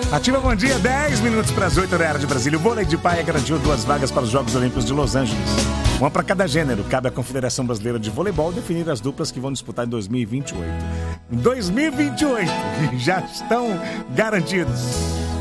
Ativa, bom dia, 10 minutos para as 8 horas de Brasília. O vôlei de praia garantiu 2 vagas para os Jogos Olímpicos de Los Angeles. Uma para cada gênero. Cabe à Confederação Brasileira de Voleibol definir as duplas que vão disputar em 2028. 2028 já estão garantidos.